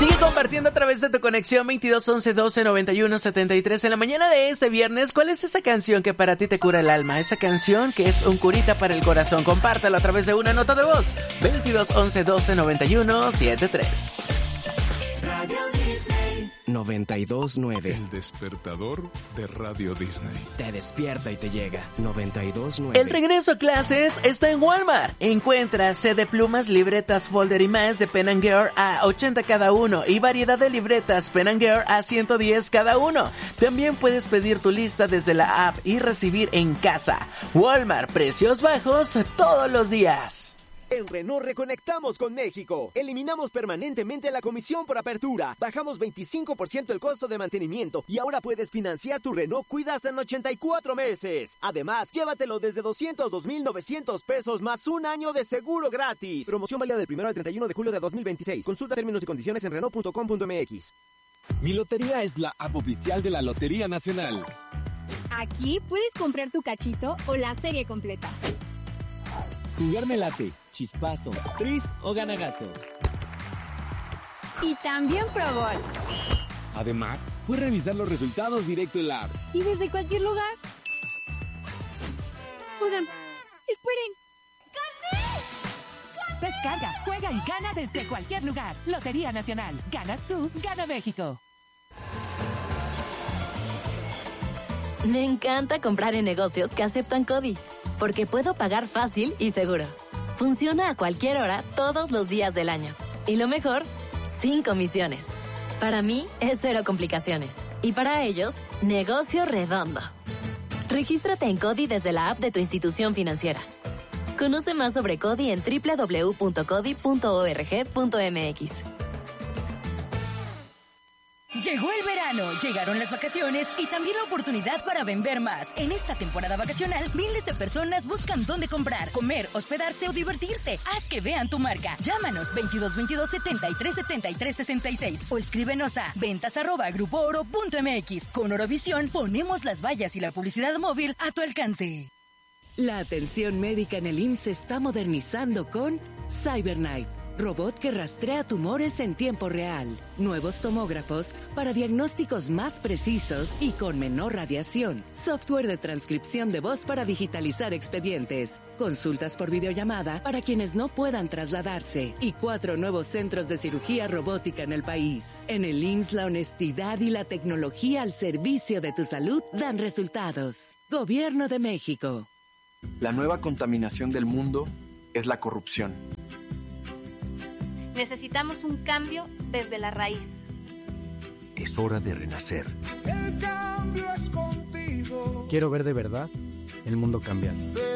Sigue compartiendo a través de tu conexión 22 11 12 91 73. En la mañana de este viernes, ¿cuál es esa canción que para ti te cura el alma? Esa canción que es un curita para el corazón. Compártelo a través de una nota de voz. 22 11 12 91 73. Radio Disney 92.9. El despertador de Radio Disney. Te despierta y te llega. 92.9. El regreso a clases está en Walmart. Encuentra CD plumas, libretas, folder y más de Pen & Girl a 80 cada uno y variedad de libretas Pen & Girl a 110 cada uno. También puedes pedir tu lista desde la app y recibir en casa. Walmart, precios bajos todos los días. En Renault reconectamos con México. Eliminamos permanentemente la comisión por apertura. Bajamos 25% el costo de mantenimiento y ahora puedes financiar tu Renault Kwid hasta en 84 meses. Además, llévatelo desde 202,900 pesos más un año de seguro gratis. Promoción válida del 1 al 31 de julio de 2026. Consulta términos y condiciones en Renault.com.mx. Mi Lotería es la app oficial de la Lotería Nacional. Aquí puedes comprar tu cachito o la serie completa. Jugarme late, chispazo, tris o ganagato. Y también Pro Bowl. Además, puedes revisar los resultados directo en la app. Y desde cualquier lugar. Oigan, esperen. ¡Gané! Descarga, juega y gana desde cualquier lugar. Lotería Nacional. Ganas tú, gana México. Me encanta comprar en negocios que aceptan CODI, porque puedo pagar fácil y seguro. Funciona a cualquier hora, todos los días del año. Y lo mejor, sin comisiones. Para mí, es cero complicaciones. Y para ellos, negocio redondo. Regístrate en CODI desde la app de tu institución financiera. Conoce más sobre CODI en www.codi.org.mx. Llegó el verano, llegaron las vacaciones y también la oportunidad para vender más. En esta temporada vacacional, miles de personas buscan dónde comprar, comer, hospedarse o divertirse. Haz que vean tu marca. Llámanos 22 22 73 73 66 o escríbenos a ventas@grupooro.mx. Con Orovisión ponemos las vallas y la publicidad móvil a tu alcance. La atención médica en el IMSS se está modernizando con CyberKnife, robot que rastrea tumores en tiempo real, nuevos tomógrafos para diagnósticos más precisos y con menor radiación, software de transcripción de voz para digitalizar expedientes, consultas por videollamada para quienes no puedan trasladarse y 4 nuevos centros de cirugía robótica en el país. En el IMSS, la honestidad y la tecnología al servicio de tu salud dan resultados. Gobierno de México. La nueva contaminación del mundo es la corrupción. Necesitamos un cambio desde la raíz. Es hora de renacer. El cambio es contigo. Quiero ver de verdad el mundo cambiar.